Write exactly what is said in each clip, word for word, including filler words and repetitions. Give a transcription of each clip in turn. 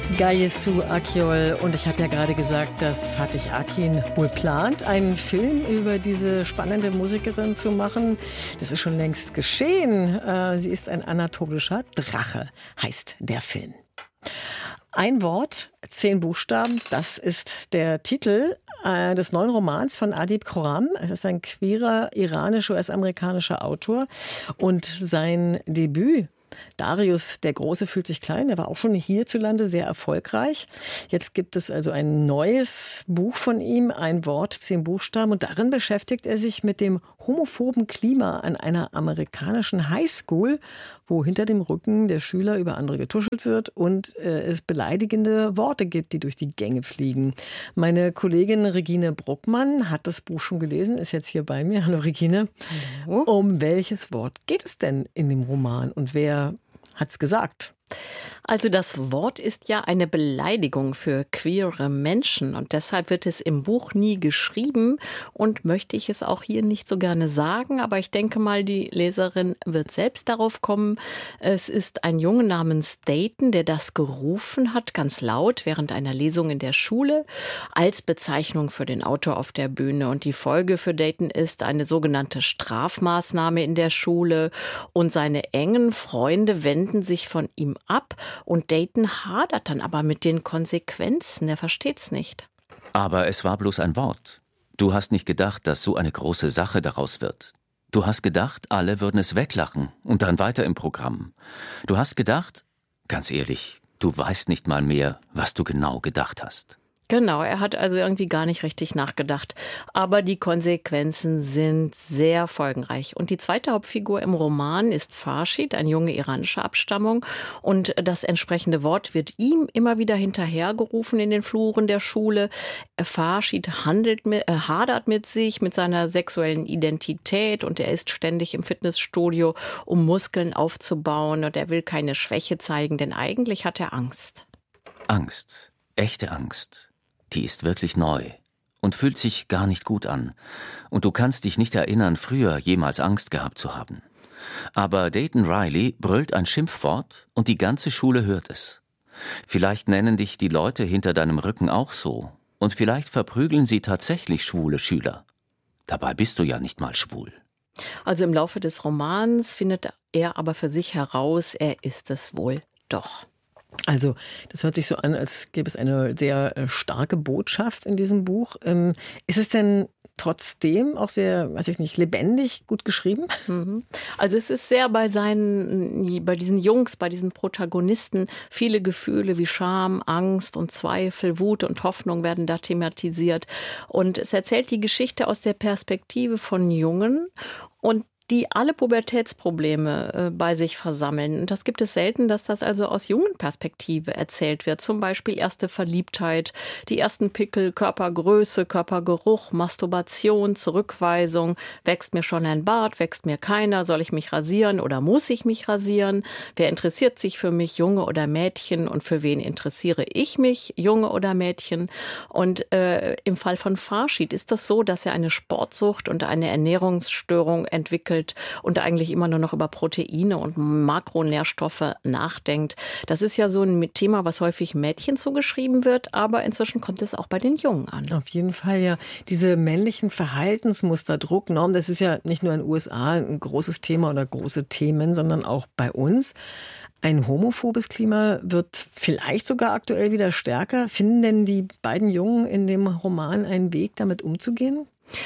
Gayesu Akyol, und ich habe ja gerade gesagt, dass Fatih Akin wohl plant, einen Film über diese spannende Musikerin zu machen. Das ist schon längst geschehen. Sie ist ein anatolischer Drache, heißt der Film. Ein Wort, zehn Buchstaben, das ist der Titel äh, des neuen Romans von Adib Khorram. Es ist ein queerer iranisch-U S-amerikanischer Autor und sein Debüt, Darius der Große fühlt sich klein, er war auch schon hierzulande sehr erfolgreich. Jetzt gibt es also ein neues Buch von ihm, ein Wort, zehn Buchstaben, und darin beschäftigt er sich mit dem homophoben Klima an einer amerikanischen Highschool, wo hinter dem Rücken der Schüler über andere getuschelt wird und äh, es beleidigende Worte gibt, die durch die Gänge fliegen. Meine Kollegin Regine Bruckmann hat das Buch schon gelesen, ist jetzt hier bei mir. Hallo Regine. Hallo. Um welches Wort geht es denn in dem Roman und wer hat's gesagt? Also das Wort ist ja eine Beleidigung für queere Menschen und deshalb wird es im Buch nie geschrieben und möchte ich es auch hier nicht so gerne sagen, aber ich denke mal, die Leserin wird selbst darauf kommen. Es ist ein Junge namens Dayton, der das gerufen hat, ganz laut, während einer Lesung in der Schule, als Bezeichnung für den Autor auf der Bühne, und die Folge für Dayton ist eine sogenannte Strafmaßnahme in der Schule und seine engen Freunde wenden sich von ihm ab. Und Dayton hadert dann aber mit den Konsequenzen. Er versteht's nicht. Aber es war bloß ein Wort. Du hast nicht gedacht, dass so eine große Sache daraus wird. Du hast gedacht, alle würden es weglachen und dann weiter im Programm. Du hast gedacht, ganz ehrlich, du weißt nicht mal mehr, was du genau gedacht hast. Genau, er hat also irgendwie gar nicht richtig nachgedacht. Aber die Konsequenzen sind sehr folgenreich. Und die zweite Hauptfigur im Roman ist Farshid, ein Junge iranischer Abstammung. Und das entsprechende Wort wird ihm immer wieder hinterhergerufen in den Fluren der Schule. Farshid handelt mit, äh, hadert mit sich, mit seiner sexuellen Identität, und er ist ständig im Fitnessstudio, um Muskeln aufzubauen. Und er will keine Schwäche zeigen, denn eigentlich hat er Angst. Angst, echte Angst. Die ist wirklich neu und fühlt sich gar nicht gut an. Und du kannst dich nicht erinnern, früher jemals Angst gehabt zu haben. Aber Dayton Riley brüllt ein Schimpfwort und die ganze Schule hört es. Vielleicht nennen dich die Leute hinter deinem Rücken auch so. Und vielleicht verprügeln sie tatsächlich schwule Schüler. Dabei bist du ja nicht mal schwul. Also im Laufe des Romans findet er aber für sich heraus, er ist es wohl doch. Also, das hört sich so an, als gäbe es eine sehr äh, starke Botschaft in diesem Buch. Ähm, ist es denn trotzdem auch sehr, weiß ich nicht, lebendig gut geschrieben? Mhm. Also es ist sehr bei seinen, bei diesen Jungs, bei diesen Protagonisten, viele Gefühle wie Scham, Angst und Zweifel, Wut und Hoffnung werden da thematisiert. Und es erzählt die Geschichte aus der Perspektive von Jungen, und die alle Pubertätsprobleme äh, bei sich versammeln. Und das gibt es selten, dass das also aus jungen Perspektive erzählt wird. Zum Beispiel erste Verliebtheit, die ersten Pickel, Körpergröße, Körpergeruch, Masturbation, Zurückweisung. Wächst mir schon ein Bart, wächst mir keiner? Soll ich mich rasieren oder muss ich mich rasieren? Wer interessiert sich für mich, Junge oder Mädchen? Und für wen interessiere ich mich, Junge oder Mädchen? Und äh, im Fall von Farshid ist das so, dass er eine Sportsucht und eine Ernährungsstörung entwickelt und eigentlich immer nur noch über Proteine und Makronährstoffe nachdenkt. Das ist ja so ein Thema, was häufig Mädchen zugeschrieben wird, aber inzwischen kommt es auch bei den Jungen an. Auf jeden Fall, ja. Diese männlichen Verhaltensmuster, Druck, Norm, das ist ja nicht nur in den U S A ein großes Thema oder große Themen, sondern auch bei uns. Ein homophobes Klima wird vielleicht sogar aktuell wieder stärker. Finden denn die beiden Jungen in dem Roman einen Weg, damit umzugehen?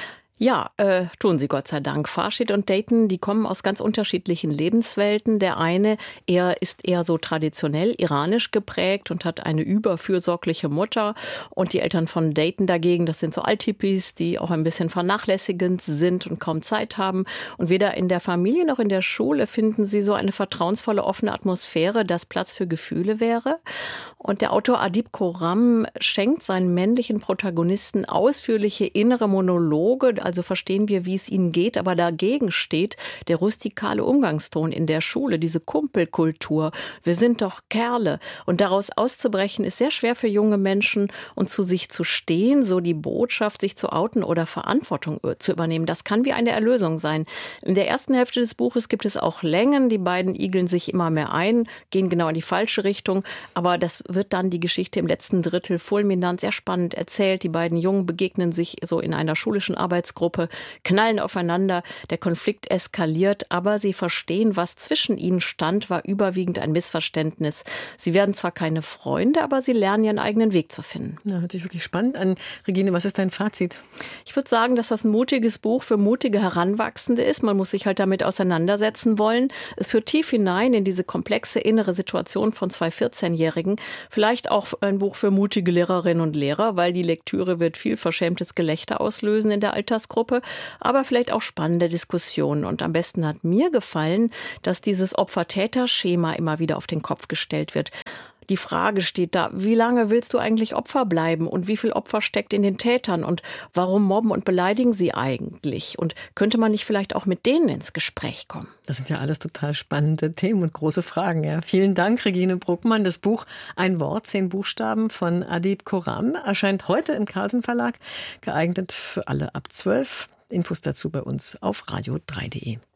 Ja, äh, tun sie Gott sei Dank. Farshid und Dayton, die kommen aus ganz unterschiedlichen Lebenswelten. Der eine, er ist eher so traditionell iranisch geprägt und hat eine überfürsorgliche Mutter. Und die Eltern von Dayton dagegen, das sind so Althippies, die auch ein bisschen vernachlässigend sind und kaum Zeit haben. Und weder in der Familie noch in der Schule finden sie so eine vertrauensvolle, offene Atmosphäre, dass Platz für Gefühle wäre. Und der Autor Adib Khorram schenkt seinen männlichen Protagonisten ausführliche innere Monologe, also also verstehen wir, wie es ihnen geht, aber dagegen steht der rustikale Umgangston in der Schule, diese Kumpelkultur. Wir sind doch Kerle. Und daraus auszubrechen ist sehr schwer für junge Menschen und zu sich zu stehen, so die Botschaft, sich zu outen oder Verantwortung zu übernehmen. Das kann wie eine Erlösung sein. In der ersten Hälfte des Buches gibt es auch Längen. Die beiden igeln sich immer mehr ein, gehen genau in die falsche Richtung. Aber das wird dann die Geschichte im letzten Drittel fulminant, sehr spannend erzählt. Die beiden Jungen begegnen sich so in einer schulischen Arbeitsgruppe, knallen aufeinander. Der Konflikt eskaliert, aber sie verstehen, was zwischen ihnen stand, war überwiegend ein Missverständnis. Sie werden zwar keine Freunde, aber sie lernen ihren eigenen Weg zu finden. Ja, hört sich wirklich spannend an. Regine, was ist dein Fazit? Ich würde sagen, dass das ein mutiges Buch für mutige Heranwachsende ist. Man muss sich halt damit auseinandersetzen wollen. Es führt tief hinein in diese komplexe innere Situation von zwei vierzehnjährigen. Vielleicht auch ein Buch für mutige Lehrerinnen und Lehrer, weil die Lektüre wird viel verschämtes Gelächter auslösen in der Altersgruppe, aber vielleicht auch spannende Diskussionen. Und am besten hat mir gefallen, dass dieses Opfer-Täter-Schema immer wieder auf den Kopf gestellt wird. Die Frage steht da, wie lange willst du eigentlich Opfer bleiben und wie viel Opfer steckt in den Tätern und warum mobben und beleidigen sie eigentlich? Und könnte man nicht vielleicht auch mit denen ins Gespräch kommen? Das sind ja alles total spannende Themen und große Fragen. Ja. Vielen Dank, Regine Bruckmann. Das Buch Ein Wort, zehn Buchstaben von Adib Khorram erscheint heute im Carlsen Verlag, geeignet für alle ab zwölf. Infos dazu bei uns auf radio drei punkt de.